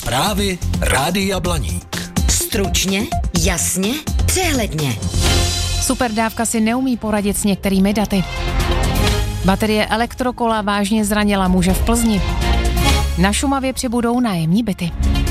Zprávy Rádia Blaník. Stručně, jasně, přehledně. Superdávka si neumí poradit s některými daty. Baterie elektrokola vážně zranila muže v Plzni. Na Šumavě přibudou nájemní byty.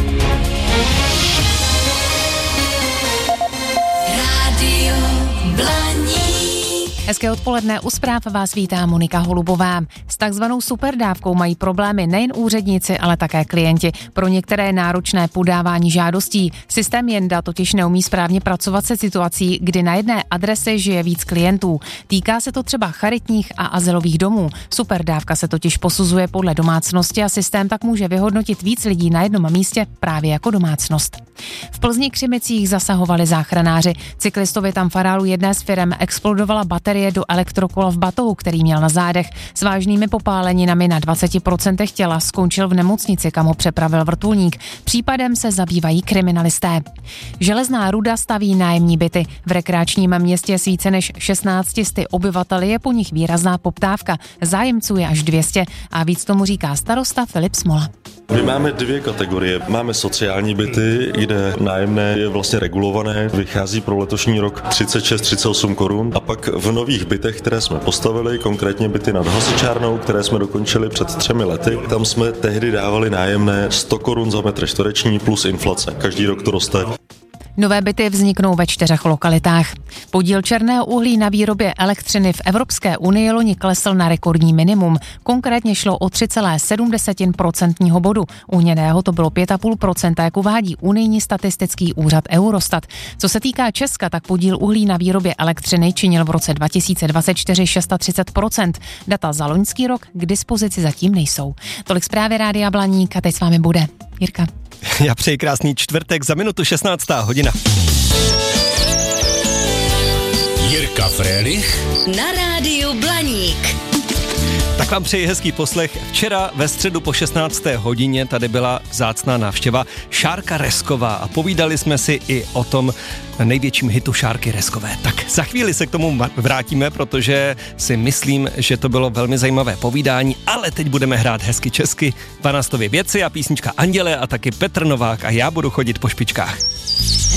Rádio Blaník. Hezké odpoledne, u zpráv vás vítá Monika Holubová. S takzvanou superdávkou mají problémy nejen úředníci, ale také klienti. Pro některé je náročné podávání žádostí. Systém Jenda totiž neumí správně pracovat se situací, kdy na jedné adrese žije víc klientů. Týká se to třeba charitních a azylových domů. Superdávka se totiž posuzuje podle domácnosti a systém tak může vyhodnotit víc lidí na jednom místě právě jako domácnost. V Plzni Křimicích zasahovali záchranáři. Cyklistovi tam farálu jedné z firem explodovala baterie do elektrokola v batohu, který měl na zádech. S vážnými popáleninami na 20% těla skončil v nemocnici, kam ho přepravil vrtulník. Případem se zabývají kriminalisté. Železná ruda staví nájemní byty. V rekreačním městě s více než 1600 obyvateli je po nich výrazná poptávka. Zájemců je až 200 a víc tomu říká starosta Filip Smola. My máme dvě kategorie. Máme sociální byty, kde nájemné je vlastně regulované, vychází pro letošní rok 36-38 korun. A pak v nových bytech, které jsme postavili, konkrétně byty nad hasičárnou, které jsme dokončili před 3 lety, tam jsme tehdy dávali nájemné 100 korun za metr čtvereční plus inflace. Každý rok to roste. Nové byty vzniknou ve 4 lokalitách. Podíl černého uhlí na výrobě elektřiny v Evropské unii loni klesl na rekordní minimum. Konkrétně šlo o 3,7% bodu. U hnědého to bylo 5,5%, jak uvádí unijní statistický úřad Eurostat. Co se týká Česka, tak podíl uhlí na výrobě elektřiny činil v roce 2024 630%. Data za loňský rok k dispozici zatím nejsou. Tolik zprávy Rádia Blaník a teď s vámi bude Jirka. Já přeji krásný čtvrtek, za minutu 16. hodina. Jirka Frélich Na Rádiu Blaník. Tak vám přeji hezký poslech. Včera ve středu po 16. hodině tady byla vzácná návštěva Šárka Resková a povídali jsme si i o tom největším hitu Šárky Reskové. Tak za chvíli se k tomu vrátíme, protože si myslím, že to bylo velmi zajímavé povídání, ale teď budeme hrát hezky česky, Vanastově věci a písnička Anděle a taky Petr Novák a já budu chodit po špičkách.